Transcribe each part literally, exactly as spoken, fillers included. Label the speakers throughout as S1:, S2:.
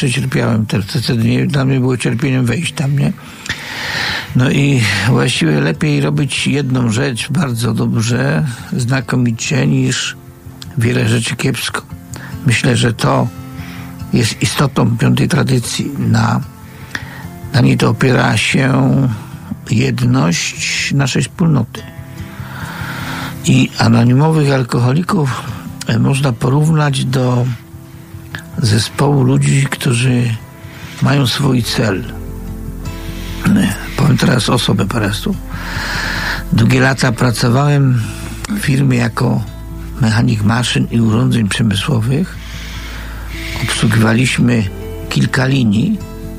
S1: jeszcze cierpiałem. Wtedy nie, dla mnie było cierpieniem wejść tam, nie? No i właściwie lepiej robić jedną rzecz bardzo dobrze, znakomicie, niż wiele rzeczy kiepsko. Myślę, że to jest istotą piątej tradycji. Na, na niej to opiera się jedność naszej wspólnoty. I anonimowych alkoholików można porównać do zespołu ludzi, którzy mają swój cel. Powiem teraz osobę po prostu. Długie lata pracowałem w firmie jako mechanik maszyn i urządzeń przemysłowych. Obsługiwaliśmy kilka linii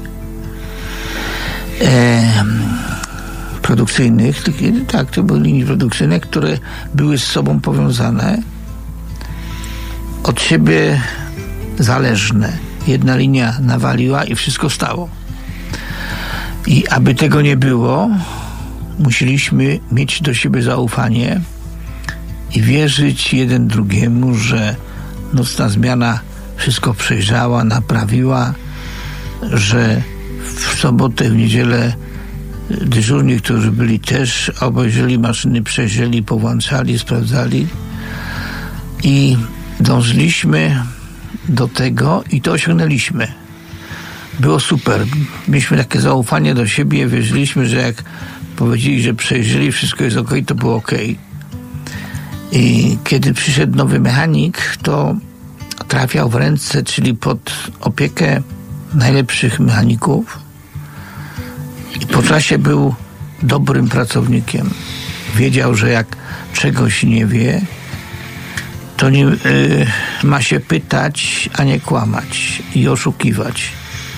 S1: e, produkcyjnych. Tak, to były linie produkcyjne, które były z sobą powiązane, od siebie zależne. Jedna linia nawaliła i wszystko stało. I aby tego nie było, musieliśmy mieć do siebie zaufanie i wierzyć jeden drugiemu, że nocna zmiana wszystko przejrzała, naprawiła, że w sobotę, w niedzielę dyżurni, którzy byli, też obejrzeli maszyny, przejrzeli, powłączali, sprawdzali i dążyliśmy do tego i to osiągnęliśmy. Było super. Mieliśmy takie zaufanie do siebie, wierzyliśmy, że jak powiedzieli, że przejrzeli, wszystko jest okej, to było okej. I kiedy przyszedł nowy mechanik, to trafiał w ręce, czyli pod opiekę najlepszych mechaników i po czasie był dobrym pracownikiem. Wiedział, że jak czegoś nie wie, to nie, yy, ma się pytać, a nie kłamać i oszukiwać.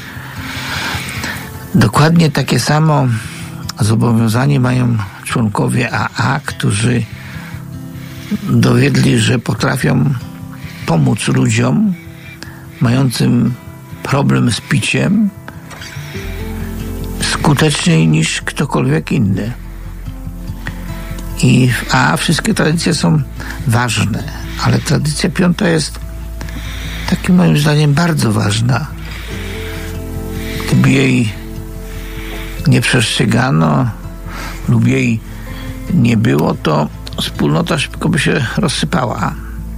S1: Dokładnie takie samo zobowiązanie mają członkowie A A, którzy dowiedli, że potrafią pomóc ludziom mającym problem z piciem skuteczniej niż ktokolwiek inny. I w A A wszystkie tradycje są ważne, ale tradycja piąta jest takim moim zdaniem bardzo ważna. Gdyby jej nie przestrzegano lub jej nie było, to wspólnota szybko by się rozsypała.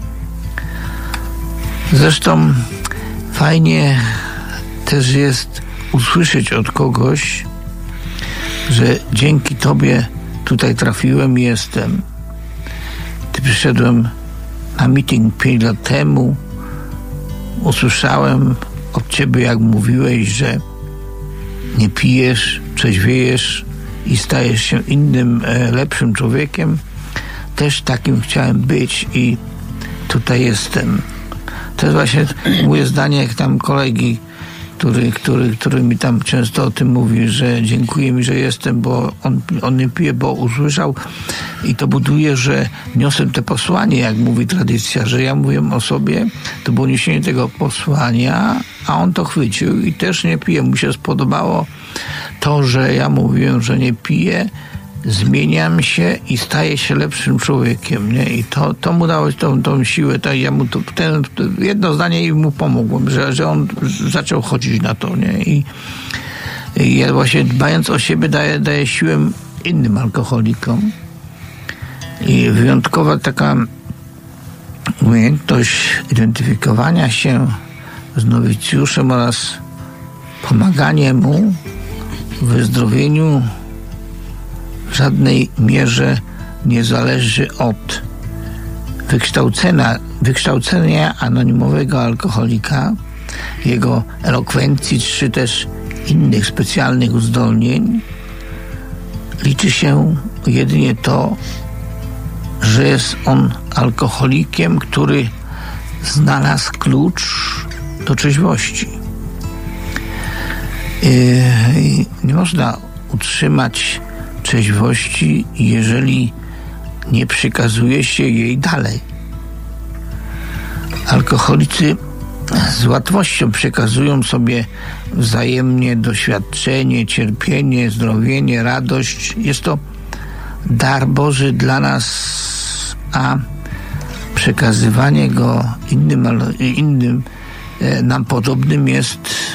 S1: Zresztą fajnie też jest usłyszeć od kogoś, że dzięki tobie tutaj trafiłem i jestem. Ty przyszedłem na meeting pięć lat temu, usłyszałem od ciebie, jak mówiłeś, że nie pijesz, trzeźwiejesz i stajesz się innym, e, lepszym człowiekiem. Też takim chciałem być i tutaj jestem. To jest właśnie moje zdanie, jak tam kolegi, który, który, który mi tam często o tym mówi, że dziękuję mi, że jestem, bo on, on nie pije, bo usłyszał i to buduje, że niosę te posłanie, jak mówi tradycja, że ja mówię o sobie, to było niesienie tego posłania, a on to chwycił i też nie pije. Mu się spodobało to, że ja mówiłem, że nie piję, zmieniam się i staję się lepszym człowiekiem, nie? I to, to mu dało tą, tą siłę, to ja mu to, ten, to jedno zdanie i mu pomogłem, że, że on zaczął chodzić na to, nie? I, i ja właśnie dbając o siebie daję, daję siłę innym alkoholikom. I wyjątkowa taka umiejętność identyfikowania się z nowicjuszem oraz pomaganie mu w wyzdrowieniu w żadnej mierze nie zależy od wykształcenia, wykształcenia anonimowego alkoholika, jego elokwencji czy też innych specjalnych uzdolnień. Liczy się jedynie to, że jest on alkoholikiem, który znalazł klucz do trzeźwości. Yy, nie można utrzymać trzeźwości, jeżeli nie przekazuje się jej dalej. Alkoholicy z łatwością przekazują sobie wzajemnie doświadczenie, cierpienie, zdrowienie, radość. Jest to dar Boży dla nas, a przekazywanie go innym, innym nam podobnym jest